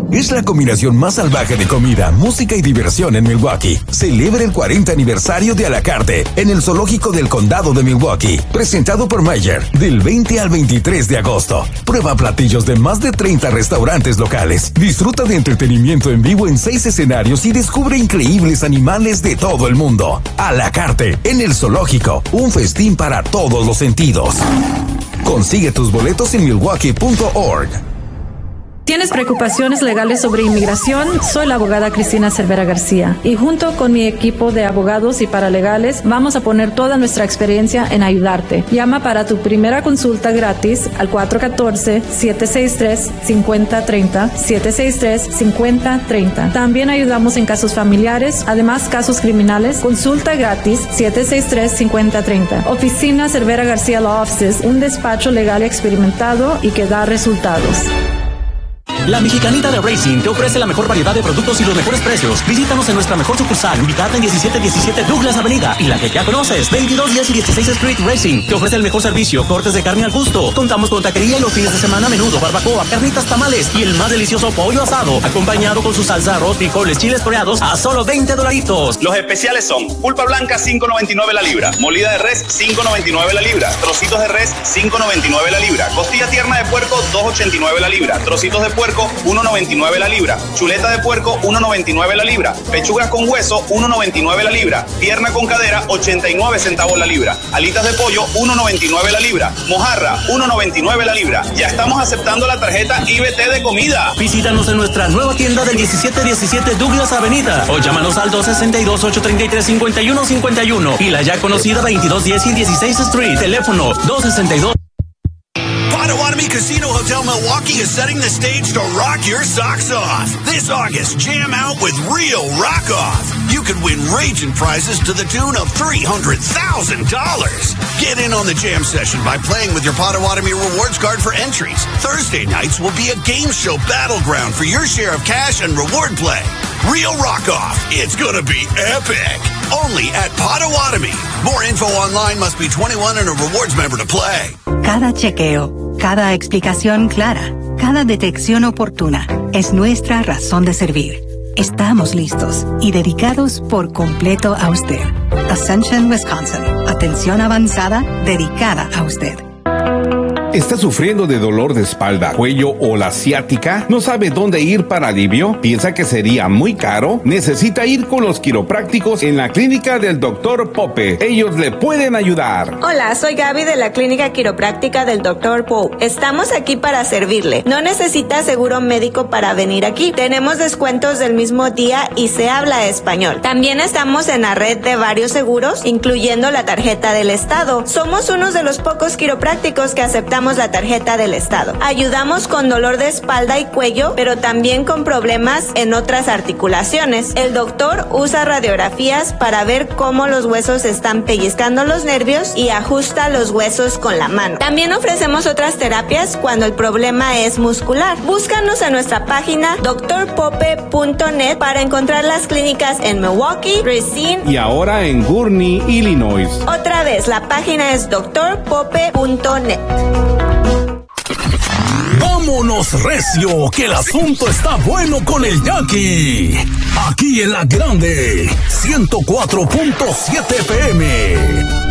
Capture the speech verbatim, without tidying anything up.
es la combinación más salvaje de comida, música y diversión en Milwaukee. Celebra el cuarenta aniversario de A la Carte en el Zoológico del Condado de Milwaukee, presentado por Meijer, del veinte al veintitrés de agosto. Prueba platillos de más de treinta restaurantes locales. Disfruta de entretenimiento en vivo en seis escenarios y descubre increíbles animales de todo el mundo. A la Carte en el Zoológico, un festín para todos los sentidos. Consigue tus boletos en milwaukee punto org. ¿Tienes preocupaciones legales sobre inmigración? Soy la abogada Cristina Cervera García y junto con mi equipo de abogados y paralegales vamos a poner toda nuestra experiencia en ayudarte. Llama para tu primera consulta gratis al cuatro uno cuatro, siete seis tres, cinco cero tres cero, siete seis tres, cinco cero tres cero. También ayudamos en casos familiares, además casos criminales. Consulta gratis siete seis tres, cinco cero tres cero. Oficina Cervera García Law Offices, un despacho legal experimentado y que da resultados. La Mexicanita de Racing te ofrece la mejor variedad de productos y los mejores precios. Visítanos en nuestra mejor sucursal, ubicada en diecisiete diecisiete Douglas Avenida, y la que ya conoces, veintidós diez y dieciséis Street Racing. Te ofrece el mejor servicio, cortes de carne al gusto. Contamos con taquería y los fines de semana, menudo, barbacoa, carnitas, tamales y el más delicioso pollo asado, acompañado con su salsa, arroz, frijoles, chiles toreados a solo veinte dolaritos. Los especiales son pulpa blanca cinco noventa y nueve la libra, molida de res cinco noventa y nueve la libra, trocitos de res cinco noventa y nueve la libra, costilla tierna de puerco dos ochenta y nueve la libra, trocitos de puerco uno noventa y nueve la libra, chuleta de puerco uno noventa y nueve la libra, pechugas con hueso uno noventa y nueve la libra, pierna con cadera ochenta y nueve centavos la libra, alitas de pollo uno noventa y nueve la libra, mojarra uno noventa y nueve la libra. Ya estamos aceptando la tarjeta I B T de comida. Visítanos en nuestra nueva tienda del diecisiete diecisiete Douglas Avenida o llámanos al dos sesenta y dos, ocho treinta y tres, cincuenta y uno cincuenta y uno y la ya conocida veintidós diez y dieciséis Street, teléfono dos sesenta y dos. Potawatomi Casino Hotel Milwaukee is setting the stage to rock your socks off. This August, jam out with real rock off. You could win raging prizes to the tune of three hundred thousand dollars. Get in on the jam session by playing with your Potawatomi rewards card for entries. Thursday nights will be a game show battleground for your share of cash and reward play. Real rock off. It's gonna be epic. Only at Potawatomi. More info online. Must be twenty-one and a rewards member to play. Cada chequeo, cada explicación clara, cada detección oportuna es nuestra razón de servir. Estamos listos y dedicados por completo a usted. Ascension, Wisconsin. Atención avanzada dedicada a usted. ¿Está sufriendo de dolor de espalda, cuello o la ciática? ¿No sabe dónde ir para alivio? ¿Piensa que sería muy caro? Necesita ir con los quiroprácticos en la clínica del doctor Pope. Ellos le pueden ayudar. Hola, soy Gaby de la clínica quiropráctica del doctor Pope. Estamos aquí para servirle. No necesita seguro médico para venir aquí. Tenemos descuentos del mismo día y se habla español. También estamos en la red de varios seguros, incluyendo la tarjeta del Estado. Somos unos de los pocos quiroprácticos que aceptamos la tarjeta del Estado. Ayudamos con dolor de espalda y cuello, pero también con problemas en otras articulaciones. El doctor usa radiografías para ver cómo los huesos están pellizcando los nervios y ajusta los huesos con la mano. También ofrecemos otras terapias cuando el problema es muscular. Búscanos en nuestra página doctor pope punto net para encontrar las clínicas en Milwaukee, Racine y ahora en Gurnee, Illinois. Otra vez, la página es doctor pope punto net. ¡Vámonos recio! Que el asunto está bueno con el Jackie. Aquí en La Grande, ciento cuatro punto siete F M.